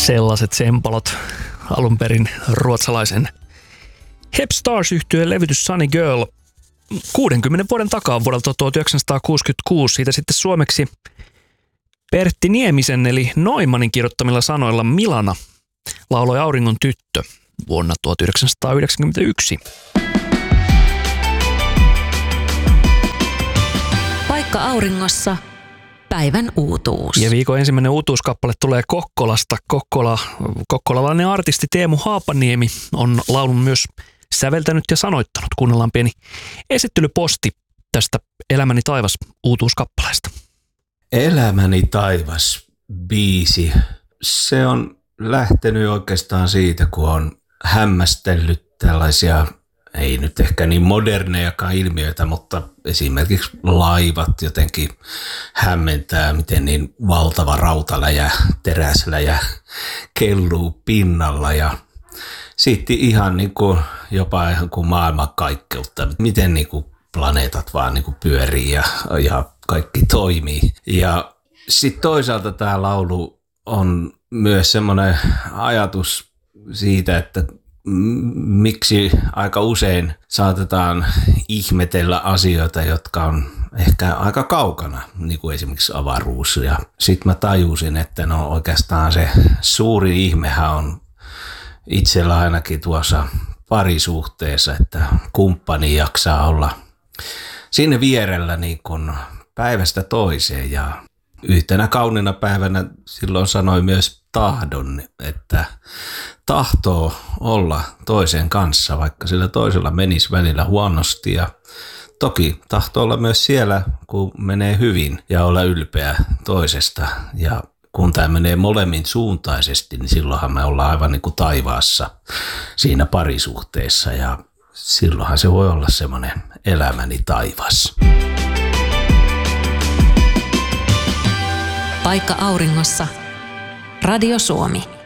Sellaiset sempalot alun perin ruotsalaisen Hep Stars-yhtyeen levytys Sunny Girl 60 vuoden takaa vuodelta 1966. Siitä sitten suomeksi Pertti Niemisen eli Noimanin kirjoittamilla sanoilla Milana lauloi Auringon tyttö vuonna 1991. Paikka auringossa. Päivän uutuus. Ja viikon ensimmäinen uutuuskappale tulee Kokkolasta. Kokkolalainen artisti Teemu Haapaniemi on laulun myös säveltänyt ja sanoittanut. Kuunnellaan pieni esittelyposti tästä Elämäni taivas uutuuskappaleesta. Elämäni taivas biisi. Se on lähtenyt oikeastaan siitä, kun on hämmästellyt tällaisia, ei nyt ehkä niin modernejakaan ilmiöitä, mutta esimerkiksi laivat jotenkin hämmentää, miten niin valtava rautaläjä, teräsläjä kelluu pinnalla ja sitten ihan niin kuin jopa ihan kuin maailmankaikkeutta, miten niin kuin planeetat vaan niin kuin pyörii ja kaikki toimii. Ja sitten toisaalta tämä laulu on myös semmoinen ajatus siitä, että miksi aika usein saatetaan ihmetellä asioita, jotka on ehkä aika kaukana, niin kuin esimerkiksi avaruus. Ja sitten mä tajusin, että no oikeastaan se suuri ihmehän on itsellä ainakin tuossa parisuhteessa, että kumppani jaksaa olla siinä vierellä niin kuin päivästä toiseen. Ja yhtenä kauniina päivänä silloin sanoi myös tahdon, että tahtoo olla toisen kanssa, vaikka sillä toisella menisi välillä huonosti. Ja toki tahtoo olla myös siellä, kun menee hyvin ja olla ylpeä toisesta. Ja kun tämä menee molemmin suuntaisesti, niin silloinhan me ollaan aivan niin kuin taivaassa siinä parisuhteessa. Ja silloinhan se voi olla semmoinen elämäni taivas. Paikka auringossa. Radio Suomi.